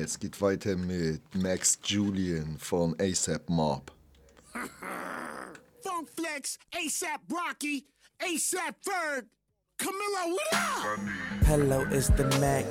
Es geht weiter mit Max Julian von ASAP Mob. Funk Flex, ASAP Rocky, ASAP Ferg, Camilo, what up? Hello, it's the Mac.